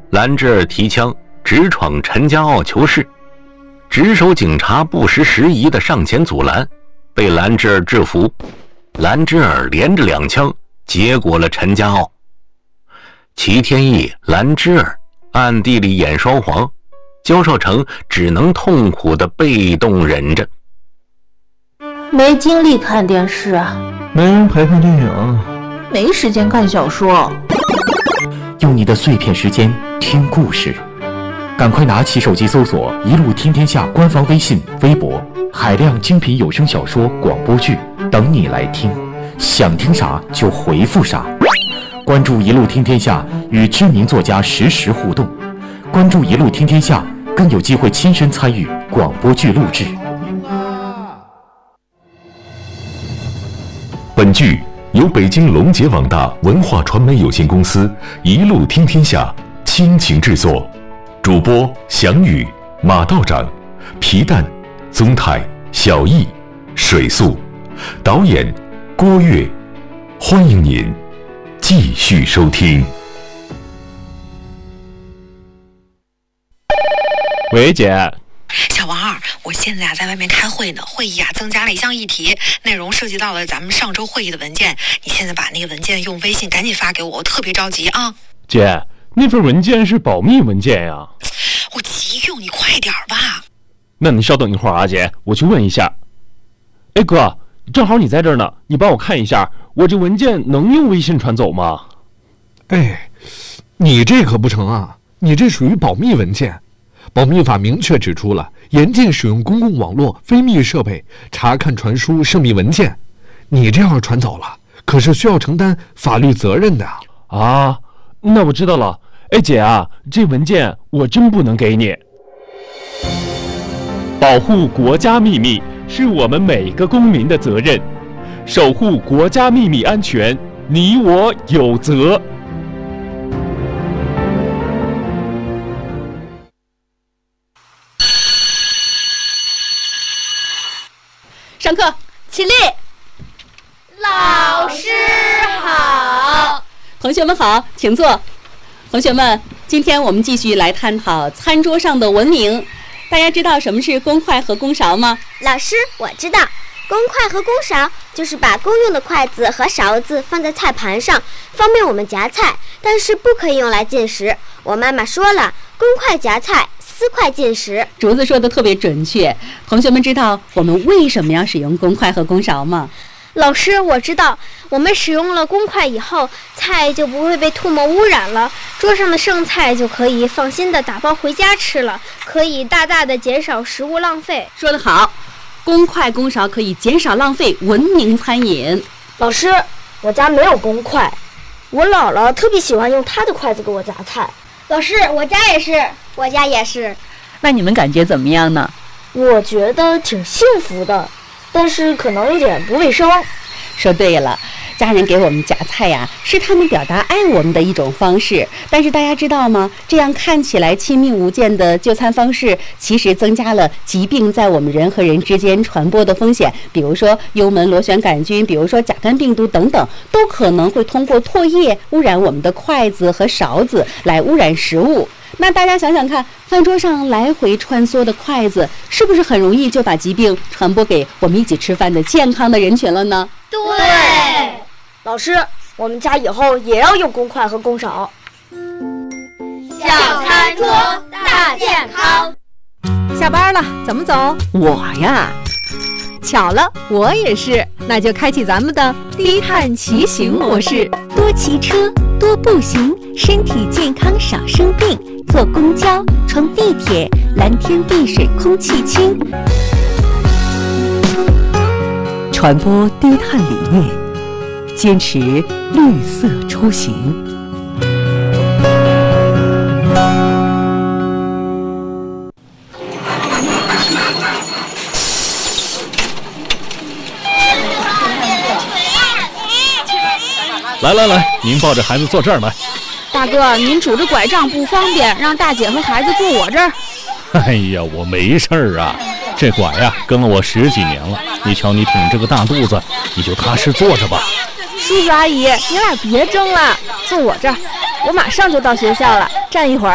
兰芝儿提枪直闯陈家坳求事，值守警察不识时宜地上前阻拦，被兰芝儿制服。兰芝儿连着2枪结果了陈家坳。齐天意、兰芝儿暗地里演双簧，焦少成只能痛苦地被动忍着。 没精力看电视啊， 没人陪看电影， 没时间看小说。 用你的碎片时间听故事，赶快拿起手机搜索“一路听天下”官方微信、微博，海量精品有声小说、广播剧等你来听，想听啥就回复啥。关注“一路听天下”，与知名作家实时互动。关注“一路听天下”，更有机会亲身参与广播剧录制。 本剧由北京龙杰网大文化传媒有限公司一路听天下倾情制作，主播翔宇、马道长、皮蛋、宗泰、小易、水素，导演郭跃。欢迎您继续收听。 喂，姐。 小王二，我现在在外面开会呢，会议增加了一项议题，内容涉及到了咱们上周会议的文件，你现在把那个文件用微信赶紧发给我，我特别着急啊。 姐，那份文件是保密文件呀。 我急用，你快点吧。 那你稍等一会儿啊，姐，我去问一下。哎哥，正好你在这儿呢，你帮我看一下，我这文件能用微信传走吗？ 哎，你这可不成啊，你这属于保密文件。保密法明确指出了，严禁使用公共网络、非密设备查看、传输涉密文件。你这样传走了，可是需要承担法律责任的啊。那我知道了。哎姐啊，这文件我真不能给你。保护国家秘密是我们每个公民的责任，守护国家秘密安全，你我有责。 上课，起立。 老师好。 同学们好，请坐。同学们，今天我们继续来探讨餐桌上的文明。大家知道什么是公筷和公勺吗？ 老师，我知道，公筷和公勺就是把公用的筷子和勺子放在菜盘上，方便我们夹菜，但是不可以用来进食。我妈妈说了，公筷夹菜，私筷进食。 竹子说的特别准确。同学们知道我们为什么要使用公筷和公勺吗？ 老师，我知道，我们使用了公筷以后，菜就不会被唾沫污染了，桌上的剩菜就可以放心的打包回家吃了，可以大大的减少食物浪费。 说得好，公筷公勺可以减少浪费，文明餐饮。 老师，我家没有公筷，我姥姥特别喜欢用她的筷子给我夹菜。 老师，我家也是， 我家也是。 那你们感觉怎么样呢？ 我觉得挺幸福的，但是可能有点不卫生。 说对了，家人给我们夹菜呀，是他们表达爱我们的一种方式。但是大家知道吗？这样看起来亲密无间的就餐方式，其实增加了疾病在我们人和人之间传播的风险。比如说幽门螺旋杆菌，比如说甲肝病毒等等，都可能会通过唾液污染我们的筷子和勺子，来污染食物。那大家想想看，饭桌上来回穿梭的筷子，是不是很容易就把疾病传播给我们一起吃饭的健康的人群了呢？ 对。 老师，我们家以后也要用公筷和公勺。 小餐桌大健康。 下班了，怎么走？ 我呀， 巧了，我也是。那就开启咱们的低碳骑行模式， 多骑车，多步行，身体健康少生病。坐公交，乘地铁，蓝天碧水空气清。 传播低碳理念，坚持绿色出行。 来，您抱着孩子坐这儿来。 大哥，您拄着拐杖不方便，让大姐和孩子坐我这儿。 哎呀，我没事儿啊，这拐呀跟了我10几年了。你瞧你挺这个大肚子，你就踏实坐着吧。 叔叔阿姨，你俩别争了，坐我这儿，我马上就到学校了，站一会儿。